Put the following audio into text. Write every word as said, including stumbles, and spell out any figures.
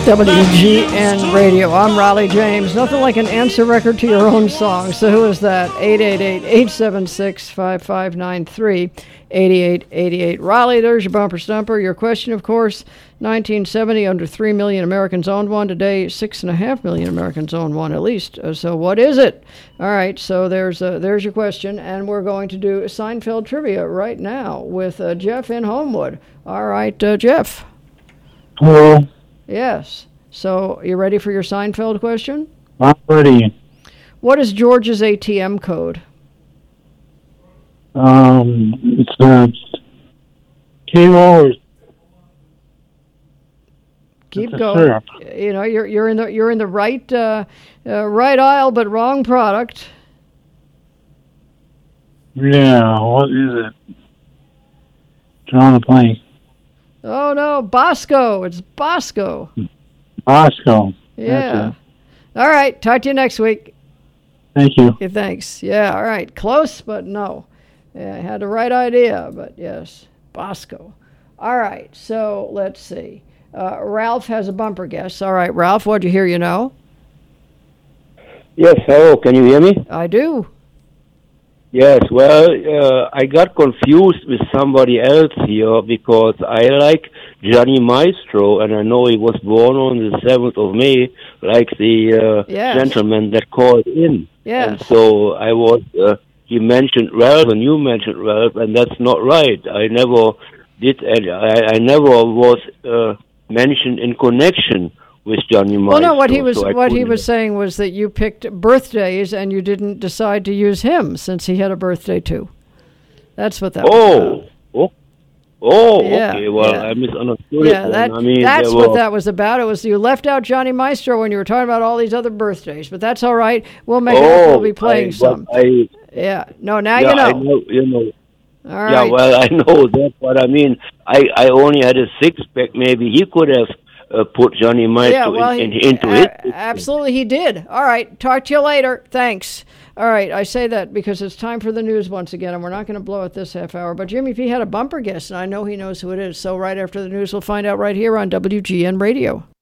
W G N Radio. I'm Riley James. Nothing like an answer record to your own song. So who is that? eight eight eight, eight seven six, five five nine three, eight eight eight eight. Riley, there's your bumper stumper. Your question, of course, nineteen seventy, under three million Americans owned one. Today, six point five million Americans own one at least. Uh, so what is it? All right, so there's uh, there's your question. And we're going to do Seinfeld trivia right now with uh, Jeff in Homewood. All right, uh, Jeff. Hello. Yes. So, you ready for your Seinfeld question? I'm ready. What is George's A T M code? Um, it's uh, K-O or Keep it's going. syrup. You know, you're you're in the you're in the right uh, uh, right aisle, but wrong product. Yeah, what is it? Drawing a blank. Oh no, Bosco! It's Bosco. Bosco. Yeah. All right. Talk to you next week. Thank you. Yeah, thanks. Yeah. All right. Close, but no. Yeah, I had the right idea, but yes, Bosco. All right. So let's see. Uh, Ralph has a bumper guess. All right, Ralph. What'd you hear? You know? Yes, hello, can you hear me? I do. Yes, well, uh, I got confused with somebody else here because I like Johnny Maestro, and I know he was born on the seventh of May, like the uh, yes. gentleman that called in. Yes. And so I was, uh, he mentioned Ralph, and you mentioned Ralph, and that's not right. I never did, I, I never was uh, mentioned in connection with Johnny Maestro. Well, no, what he was so what he was saying was that you picked birthdays and you didn't decide to use him since he had a birthday too. That's what that oh. was about. Oh, oh, Yeah, okay. Well, yeah. I misunderstood Yeah, it. that, I mean, that's there what were, that was about. It was you left out Johnny Maestro when you were talking about all these other birthdays, but that's all right. We'll make it up. oh, We'll be playing I, some. I, Yeah. No, now yeah, you know. I know, you know. All right. Yeah, well, I know that, but I mean, I, I only had a six pack. Maybe he could have uh, put Johnny Maestro yeah, well, in, in, he, into a- it. Absolutely, he did. All right. Talk to you later. Thanks. All right. I say that because it's time for the news once again, and we're not going to blow it this half hour. But Jimmy P had a bumper guest, and I know he knows who it is. So right after the news, we'll find out right here on W G N Radio.